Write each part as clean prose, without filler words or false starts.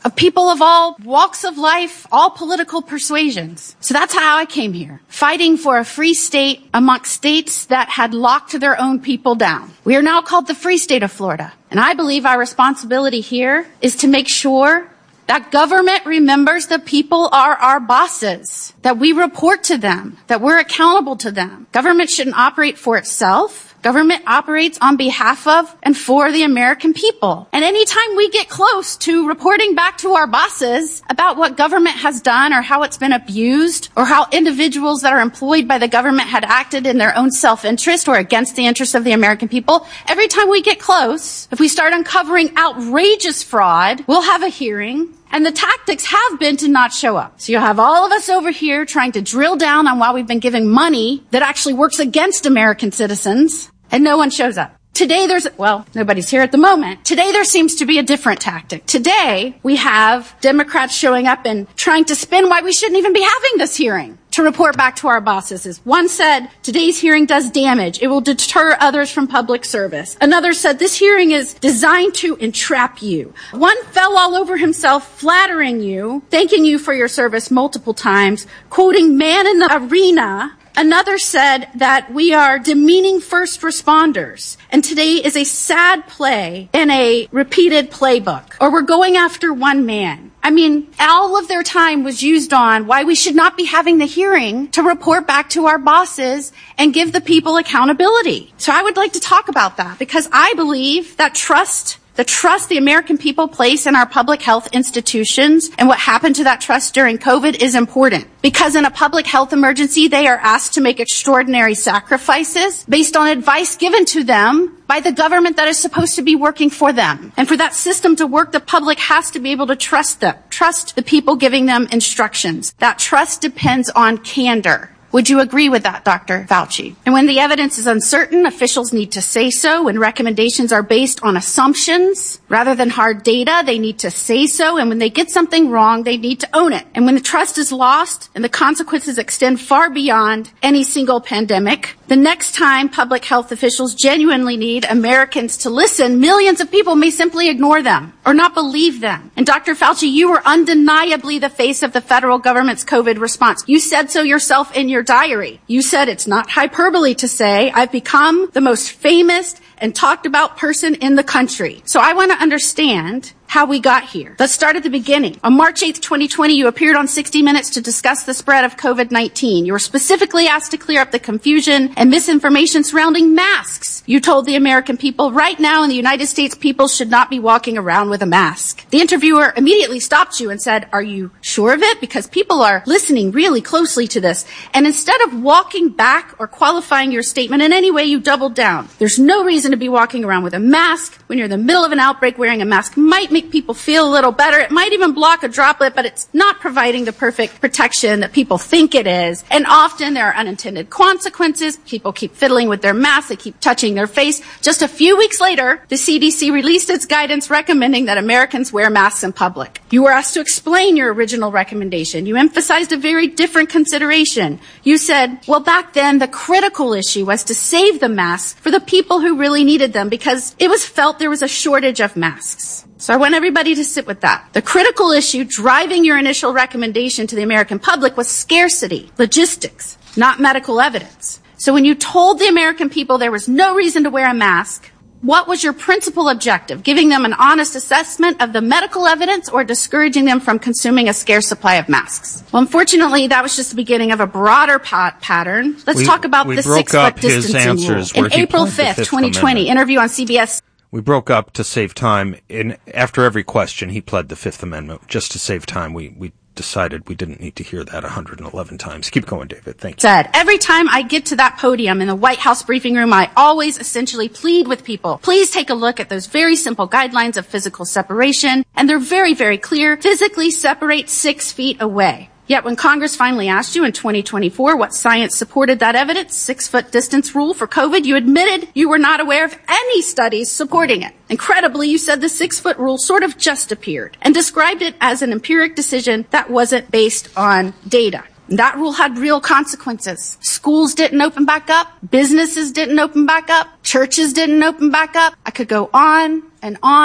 of people of all walks of life, all political persuasions. So that's how I came here, fighting for a free state amongst states that had locked their own people down. We are now called the Free State of Florida. And I believe our responsibility here is to make sure that government remembers the people are our bosses, that we report to them, that we're accountable to them. Government shouldn't operate for itself. Government operates on behalf of and for the American people. And anytime we get close to reporting back to our bosses about what government has done or how it's been abused or how individuals that are employed by the government had acted in their own self-interest or against the interests of the American people, every time we get close, if we start uncovering outrageous fraud, we'll have a hearing. And the tactics have been to not show up. So you'll have all of us over here trying to drill down on why we've been giving money that actually works against American citizens, and no one shows up. Today nobody's here at the moment. Today there seems to be a different tactic. Today we have Democrats showing up and trying to spin why we shouldn't even be having this hearing to report back to our bosses. As one said, today's hearing does damage. It will deter others from public service. Another said, this hearing is designed to entrap you. One fell all over himself, flattering you, thanking you for your service multiple times, quoting man in the arena. Another said that we are demeaning first responders, and today is a sad play in a repeated playbook, or we're going after one man. I mean, all of their time was used on why we should not be having the hearing to report back to our bosses and give the people accountability. So I would like to talk about that because I believe that the trust the American people place in our public health institutions and what happened to that trust during COVID is important. Because in a public health emergency, they are asked to make extraordinary sacrifices based on advice given to them by the government that is supposed to be working for them. And for that system to work, the public has to be able to trust them, trust the people giving them instructions. That trust depends on candor. Would you agree with that, Dr. Fauci? And when the evidence is uncertain, officials need to say so. When recommendations are based on assumptions rather than hard data, they need to say so. And when they get something wrong, they need to own it. And when the trust is lost and the consequences extend far beyond any single pandemic, the next time public health officials genuinely need Americans to listen, millions of people may simply ignore them or not believe them. And Dr. Fauci, you were undeniably the face of the federal government's COVID response. You said so yourself in your diary. You said it's not hyperbole to say I've become the most famous and talked about person in the country. So I want to understand how we got here. Let's start at the beginning. On March 8th, 2020, you appeared on 60 Minutes to discuss the spread of COVID-19. You were specifically asked to clear up the confusion and misinformation surrounding masks. You told the American people right now in the United States, people should not be walking around with a mask. The interviewer immediately stopped you and said, are you sure of it? Because people are listening really closely to this. And instead of walking back or qualifying your statement in any way, you doubled down. There's no reason to be walking around with a mask when you're in the middle of an outbreak. Wearing a mask might make people feel a little better. It might even block a droplet, but it's not providing the perfect protection that people think it is. And often there are unintended consequences. People keep fiddling with their masks. They keep touching their face. Just a few weeks later, the CDC released its guidance recommending that Americans wear masks in public. You were asked to explain your original recommendation. You emphasized a very different consideration. You said, well, back then the critical issue was to save the masks for the people who really needed them because it was felt there was a shortage of masks. So I want everybody to sit with that. The critical issue driving your initial recommendation to the American public was scarcity, logistics, not medical evidence. So when you told the American people there was no reason to wear a mask, what was your principal objective? Giving them an honest assessment of the medical evidence or discouraging them from consuming a scarce supply of masks? Well, unfortunately, that was just the beginning of a broader pattern. Let's talk about the 6-foot distancing rule. In April 5th, 2020, interview on CBS. We broke up to save time. After every question, he pled the Fifth Amendment. Just to save time, we decided we didn't need to hear that 111 times. Keep going, David. Thank you. Said, every time I get to that podium in the White House briefing room, I always essentially plead with people. Please take a look at those very simple guidelines of physical separation. And they're very, very clear. Physically separate 6 feet away. Yet when Congress finally asked you in 2024 what science supported that evidence, 6-foot distance rule for COVID, you admitted you were not aware of any studies supporting it. Incredibly, you said the 6-foot rule sort of just appeared and described it as an empiric decision that wasn't based on data. That rule had real consequences. Schools didn't open back up. Businesses didn't open back up. Churches didn't open back up. I could go on and on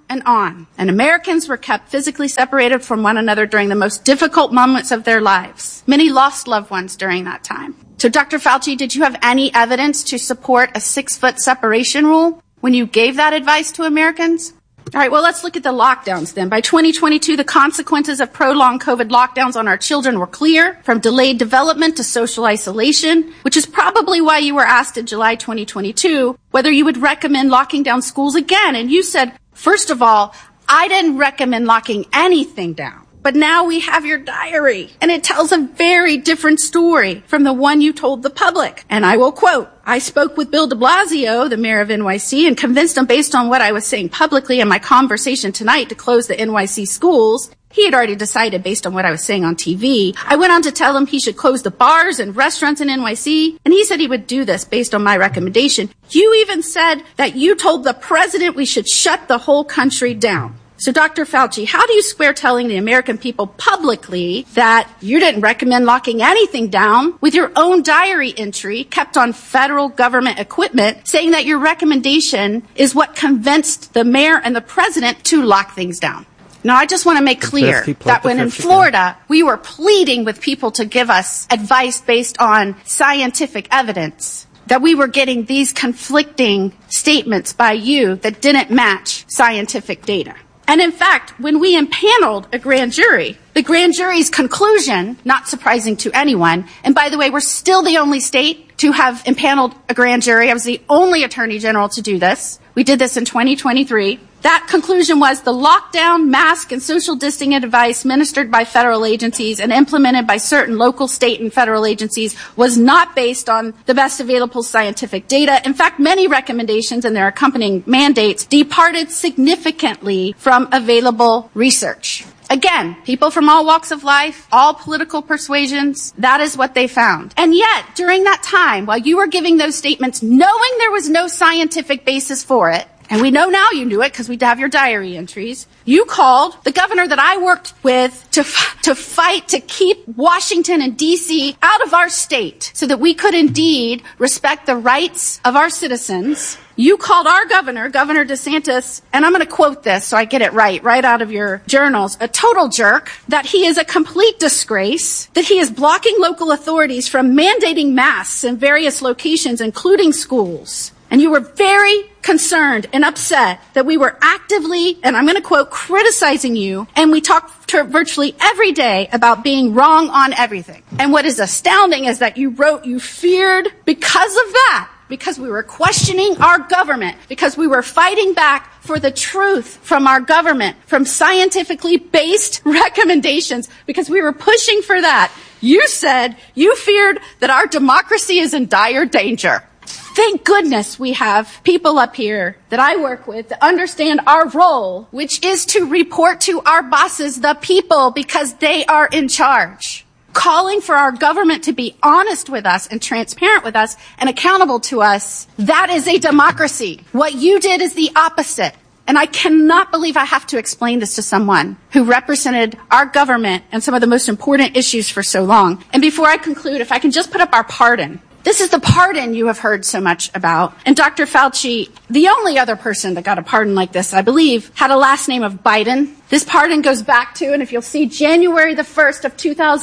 and on. And Americans were kept physically separated from one another during the most difficult moments of their lives. Many lost loved ones during that time. So Dr. Fauci, did you have any evidence to support a 6-foot separation rule when you gave that advice to Americans? All right, well, let's look at the lockdowns then. By 2022, the consequences of prolonged COVID lockdowns on our children were clear, from delayed development to social isolation, which is probably why you were asked in July 2022 whether you would recommend locking down schools again. And you said, first of all, I didn't recommend locking anything down. But now we have your diary, and it tells a very different story from the one you told the public. And I will quote, I spoke with Bill de Blasio, the mayor of NYC, and convinced him based on what I was saying publicly in my conversation tonight to close the NYC schools. He had already decided based on what I was saying on TV. I went on to tell him he should close the bars and restaurants in NYC, and he said he would do this based on my recommendation. You even said that you told the president we should shut the whole country down. So, Dr. Fauci, how do you square telling the American people publicly that you didn't recommend locking anything down with your own diary entry kept on federal government equipment saying that your recommendation is what convinced the mayor and the president to lock things down? Now, I just want to make clear that when in Florida, we were pleading with people to give us advice based on scientific evidence, that we were getting these conflicting statements by you that didn't match scientific data. And in fact, when we impaneled a grand jury, the grand jury's conclusion, not surprising to anyone, and by the way, we're still the only state to have impaneled a grand jury. I was the only attorney general to do this. We did this in 2023. That conclusion was the lockdown, mask, and social distancing advice ministered by federal agencies and implemented by certain local, state, and federal agencies was not based on the best available scientific data. In fact, many recommendations and their accompanying mandates departed significantly from available research. Again, people from all walks of life, all political persuasions, that is what they found. And yet, during that time, while you were giving those statements, knowing there was no scientific basis for it, and we know now you knew it because we have your diary entries, you called the governor that I worked with to fight to keep Washington and D.C. out of our state so that we could indeed respect the rights of our citizens. You called our governor, Governor DeSantis, and I'm going to quote this so I get it right out of your journals, a total jerk, that he is a complete disgrace, that he is blocking local authorities from mandating masks in various locations, including schools. And you were very concerned and upset that we were actively, and I'm going to quote, criticizing you, and we talked virtually every day about being wrong on everything. And what is astounding is that you wrote you feared because of that, because we were questioning our government, because we were fighting back for the truth from our government, from scientifically based recommendations, because we were pushing for that. You said you feared that our democracy is in dire danger. Thank goodness we have people up here that I work with that understand our role, which is to report to our bosses, the people, because they are in charge. Calling for our government to be honest with us and transparent with us and accountable to us, that is a democracy. What you did is the opposite. And I cannot believe I have to explain this to someone who represented our government and some of the most important issues for so long. And before I conclude, if I can just put up our pardon. This is the pardon you have heard so much about. And Dr. Fauci, the only other person that got a pardon like this, I believe, had a last name of Biden. This pardon goes back to, and if you'll see, January the 1st of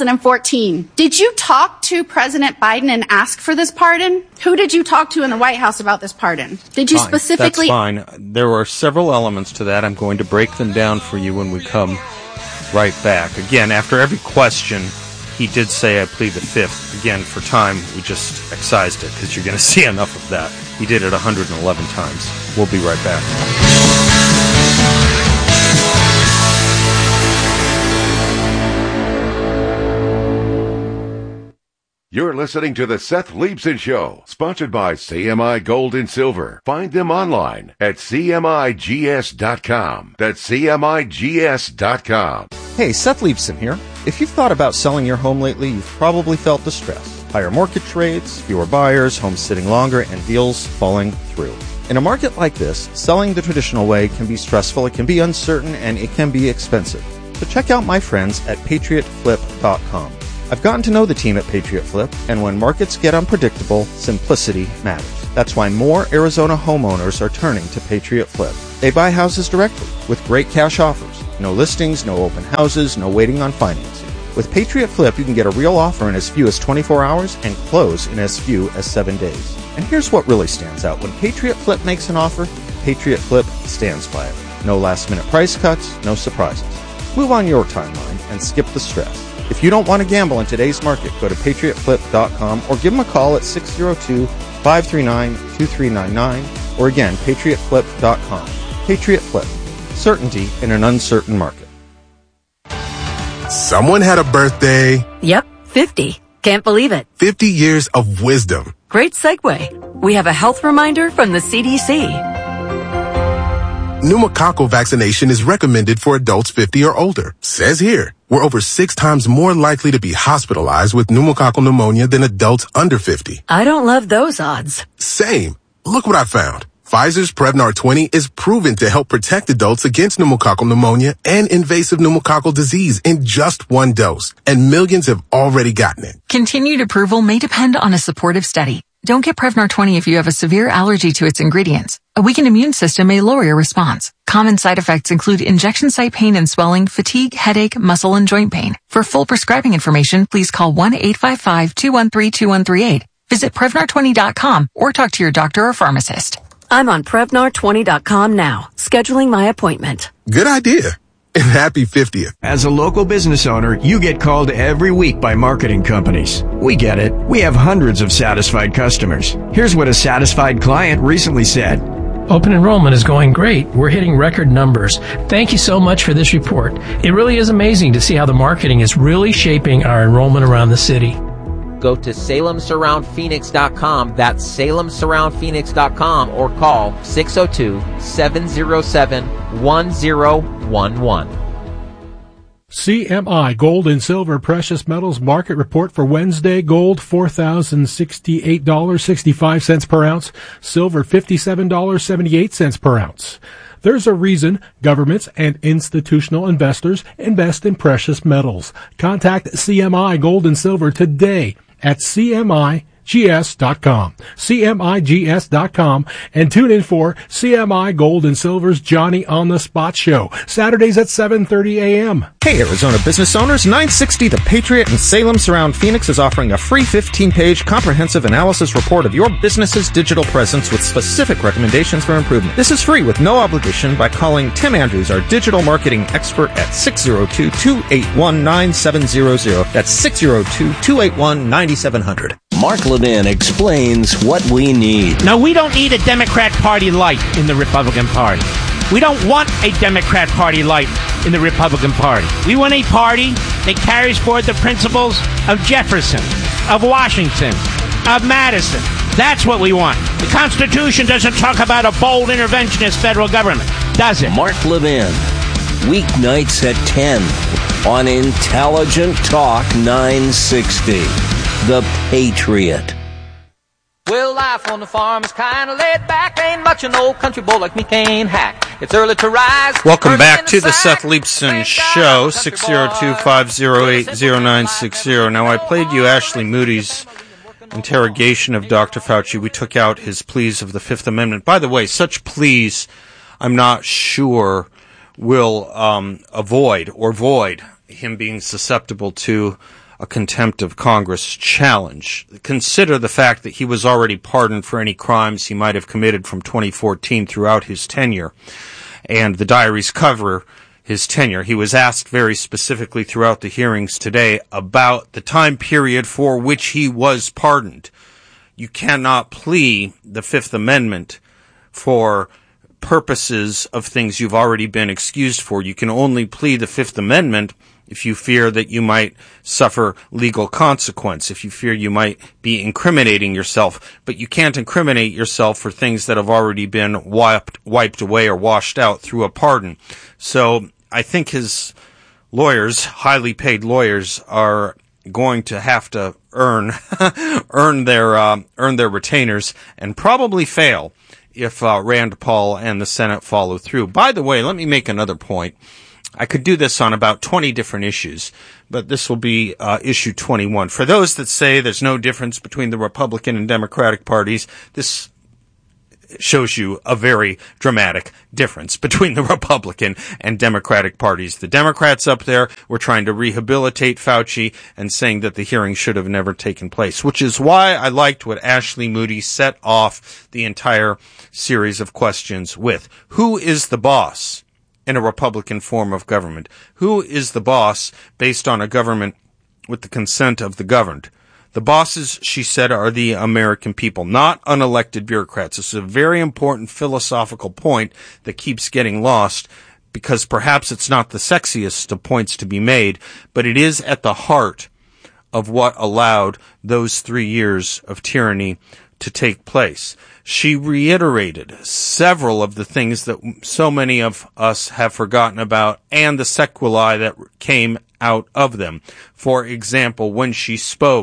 2014. Did you talk to President Biden and ask for this pardon? Who did you talk to in the White House about this pardon? Did you specifically? That's fine. There were several elements to that. I'm going to break them down for you when we come right back. Again, after every question, he did say, I plead the fifth. Again, for time, we just excised it because you're going to see enough of that. He did it 111 times. We'll be right back. You're listening to the Seth Leibsohn Show, sponsored by CMI Gold and Silver. Find them online at CMIGS.com. That's CMIGS.com. Hey, Seth Leibsohn here. If you've thought about selling your home lately, you've probably felt the stress. Higher mortgage rates, fewer buyers, homes sitting longer, and deals falling through. In a market like this, selling the traditional way can be stressful, it can be uncertain, and it can be expensive. So check out my friends at PatriotFlip.com. I've gotten to know the team at Patriot Flip, and when markets get unpredictable, simplicity matters. That's why more Arizona homeowners are turning to Patriot Flip. They buy houses directly with great cash offers. No listings, no open houses, no waiting on financing. With Patriot Flip, you can get a real offer in as few as 24 hours and close in as few as 7 days. And here's what really stands out. When Patriot Flip makes an offer, Patriot Flip stands by it. No last-minute price cuts, no surprises. Move on your timeline and skip the stress. If you don't want to gamble in today's market, go to patriotflip.com or give them a call at 602-539-2399 or again, patriotflip.com. Patriot Flip. Certainty in an uncertain market. Someone had a birthday. Yep, 50. Can't believe it. 50 years of wisdom. Great segue. We have a health reminder from the CDC. Pneumococcal vaccination is recommended for adults 50 or older. Says here, we're over 6 times more likely to be hospitalized with pneumococcal pneumonia than adults under 50. I don't love those odds. Same. Look what I found. Pfizer's Prevnar 20 is proven to help protect adults against pneumococcal pneumonia and invasive pneumococcal disease in just 1 dose, and millions have already gotten it. Continued approval may depend on a supportive study. Don't get Prevnar 20 if you have a severe allergy to its ingredients. A weakened immune system may lower your response. Common side effects include injection site pain and swelling, fatigue, headache, muscle, and joint pain. For full prescribing information, please call 1-855-213-2138. Visit Prevnar20.com or talk to your doctor or pharmacist. I'm on Prevnar20.com now, scheduling my appointment. Good idea. And happy 50th. As a local business owner, you get called every week by marketing companies. We get it. We have hundreds of satisfied customers. Here's what a satisfied client recently said. Open enrollment is going great. We're hitting record numbers. Thank you so much for this report. It really is amazing to see how the marketing is really shaping our enrollment around the city. Go to SalemSurroundPhoenix.com. That's SalemSurroundPhoenix.com or call 602-707-1011. CMI Gold and Silver Precious Metals Market Report for Wednesday. Gold, $4,068.65 per ounce. Silver, $57.78 per ounce. There's a reason governments and institutional investors invest in precious metals. Contact CMI Gold and Silver today at CMIGS.com. CMIGS.com, and tune in for CMI Gold and Silver's Johnny on the Spot show, Saturdays at 7:30 a.m. Hey, Arizona business owners, 960 The Patriot in Salem Surround Phoenix is offering a free 15-page comprehensive analysis report of your business's digital presence with specific recommendations for improvement. This is free with no obligation by calling Tim Andrews, our digital marketing expert, at 602-281-9700. That's 602-281-9700. Mark Levin explains what we need. Now, we don't need a Democrat Party light in the Republican Party. We don't want a Democrat Party light in the Republican Party. We want a party that carries forward the principles of Jefferson, of Washington, of Madison. That's what we want. The Constitution doesn't talk about a bold interventionist federal government, does it? Mark Levin, weeknights at 10 on Intelligent Talk 960. The Patriot. Well, life on the farm is kind of laid back. Ain't much an old country boy like me can hack. It's early to rise. Welcome back to the Seth Leibson Show, 602-508-0960. Now, I played you Ashley Moody's interrogation of Dr. Fauci. We took out his pleas of the Fifth Amendment. By the way, such pleas, I'm not sure, will avoid or void him being susceptible to a contempt of Congress challenge. Consider the fact that he was already pardoned for any crimes he might have committed from 2014 throughout his tenure, and the diaries cover his tenure. He was asked very specifically throughout the hearings today about the time period for which he was pardoned. You cannot plea the Fifth Amendment for purposes of things you've already been excused for. You can only plea the Fifth Amendment if you fear that you might suffer legal consequence, if you fear you might be incriminating yourself. But you can't incriminate yourself for things that have already been wiped away or washed out through a pardon. So I think his lawyers, highly paid lawyers, are going to have to earn their retainers, and probably fail if Rand Paul and the Senate follow through. By the way, let me make another point. I could do this on about 20 different issues, but this will be issue 21. For those that say there's no difference between the Republican and Democratic parties, this shows you a very dramatic difference between the Republican and Democratic parties. The Democrats up there were trying to rehabilitate Fauci and saying that the hearing should have never taken place, which is why I liked what Ashley Moody set off the entire series of questions with. Who is the boss in a Republican form of government? Who is the boss based on a government with the consent of the governed? The bosses, she said, are the American people, not unelected bureaucrats. This is a very important philosophical point that keeps getting lost because perhaps it's not the sexiest of points to be made, but it is at the heart of what allowed those 3 years of tyranny to take place. She reiterated several of the things that so many of us have forgotten about and the sequelae that came out of them. For example, when she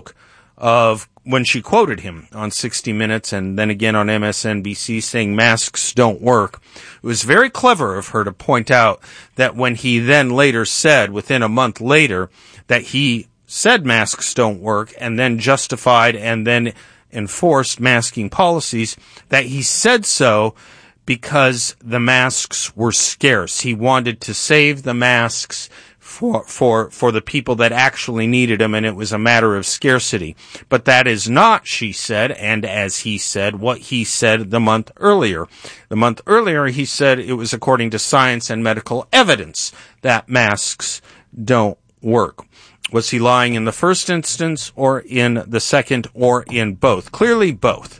quoted him on 60 Minutes and then again on MSNBC saying masks don't work, it was very clever of her to point out that when he then later said, within a month later, that he said masks don't work and then justified and then enforced masking policies, that he said so because the masks were scarce. He wanted to save the masks for the people that actually needed them, and it was a matter of scarcity. But that is not, she said, and as he said, what he said the month earlier. The month earlier, he said it was according to science and medical evidence that masks don't work. Was he lying in the first instance, or in the second, or in both? Clearly both.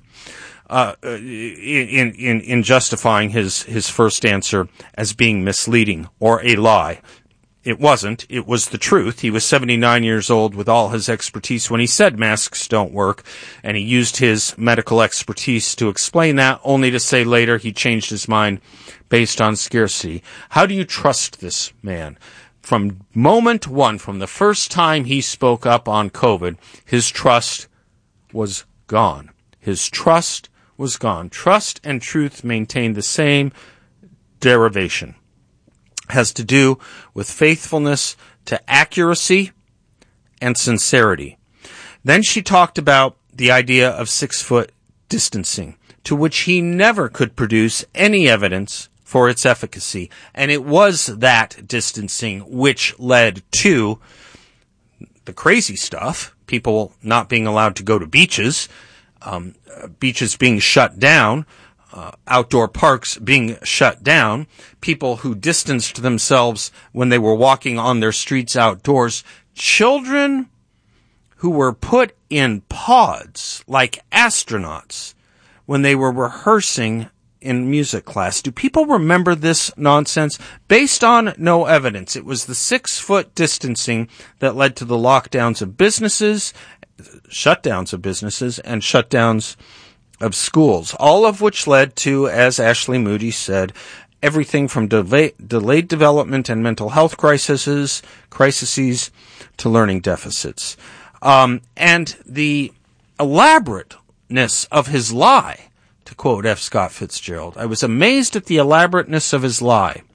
In justifying his first answer as being misleading or a lie. It wasn't. It was the truth. He was 79 years old with all his expertise when he said masks don't work, and he used his medical expertise to explain that, only to say later he changed his mind based on scarcity. How do you trust this man? From moment one, from the first time he spoke up on COVID, his trust was gone. His trust was gone. Trust and truth maintain the same derivation. Has to do with faithfulness to accuracy and sincerity. Then she talked about the idea of 6-foot distancing, to which he never could produce any evidence for its efficacy. And it was that distancing which led to the crazy stuff, people not being allowed to go to beaches, beaches being shut down, outdoor parks being shut down, people who distanced themselves when they were walking on their streets outdoors, children who were put in pods like astronauts when they were rehearsing in music class. Do people remember this nonsense? Based on no evidence. It was the 6-foot distancing that led to the lockdowns of businesses, shutdowns of businesses, and shutdowns of schools, all of which led to, as Ashley Moody said, everything from delayed development and mental health crises to learning deficits. And the elaborateness of his lie, to quote F. Scott Fitzgerald, I was amazed at the elaborateness of his lie,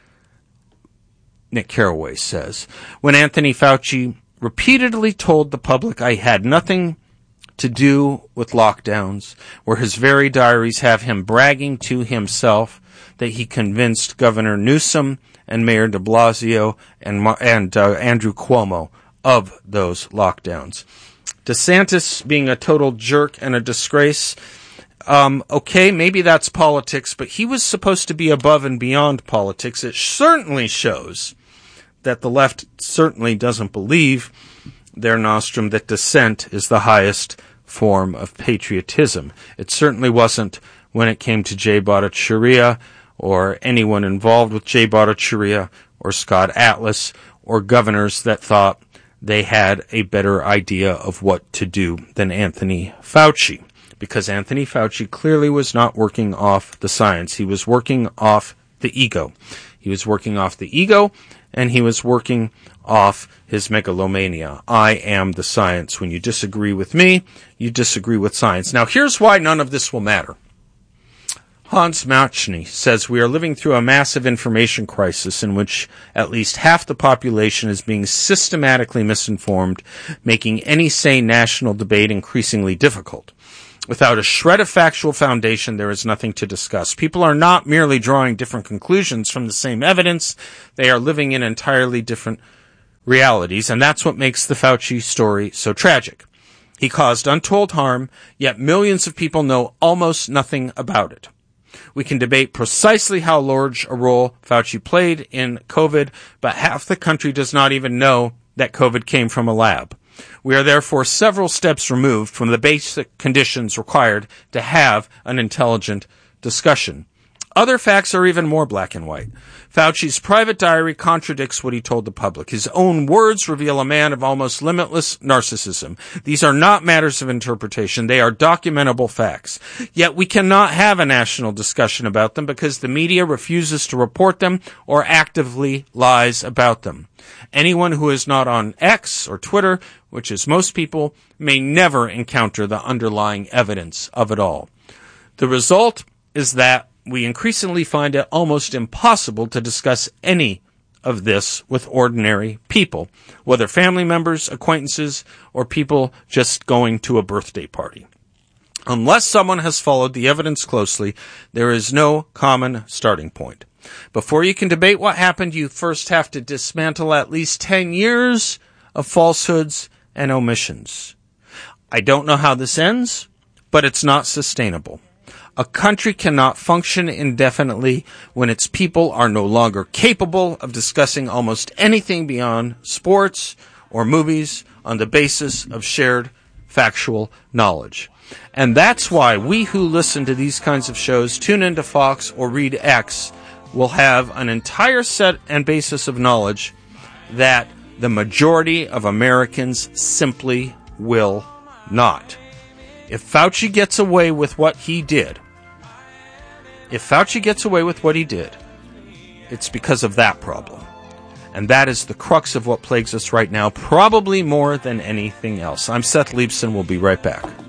Nick Carraway says, when Anthony Fauci repeatedly told the public I had nothing to do with lockdowns, where his very diaries have him bragging to himself that he convinced Governor Newsom and Mayor de Blasio and Andrew Cuomo of those lockdowns. DeSantis being a total jerk and a disgrace, okay, maybe that's politics, but he was supposed to be above and beyond politics. It certainly shows that the left certainly doesn't believe their nostrum that dissent is the highest form of patriotism. It certainly wasn't when it came to Jay Bhattacharya or anyone involved with Jay Bhattacharya or Scott Atlas or governors that thought they had a better idea of what to do than Anthony Fauci, because Anthony Fauci clearly was not working off the science. He was working off the ego. He was working off the ego, and he was working off his megalomania. I am the science. When you disagree with me, you disagree with science. Now, here's why none of this will matter. Hans Machny says we are living through a massive information crisis in which at least half the population is being systematically misinformed, making any sane national debate increasingly difficult. Without a shred of factual foundation, there is nothing to discuss. People are not merely drawing different conclusions from the same evidence. They are living in entirely different realities, and that's what makes the Fauci story so tragic. He caused untold harm, yet millions of people know almost nothing about it. We can debate precisely how large a role Fauci played in COVID, but half the country does not even know that COVID came from a lab. We are therefore several steps removed from the basic conditions required to have an intelligent discussion. Other facts are even more black and white. Fauci's private diary contradicts what he told the public. His own words reveal a man of almost limitless narcissism. These are not matters of interpretation. They are documentable facts. Yet we cannot have a national discussion about them because the media refuses to report them or actively lies about them. Anyone who is not on X or Twitter, which is most people, may never encounter the underlying evidence of it all. The result is that we increasingly find it almost impossible to discuss any of this with ordinary people, whether family members, acquaintances, or people just going to a birthday party. Unless someone has followed the evidence closely, there is no common starting point. Before you can debate what happened, you first have to dismantle at least 10 years of falsehoods and omissions. I don't know how this ends, but it's not sustainable. A country cannot function indefinitely when its people are no longer capable of discussing almost anything beyond sports or movies on the basis of shared factual knowledge. And that's why we who listen to these kinds of shows, tune into Fox or read X, will have an entire set and basis of knowledge that the majority of Americans simply will not. If Fauci gets away with what he did, it's because of that problem. And that is the crux of what plagues us right now, probably more than anything else. I'm Seth Leibson. We'll be right back.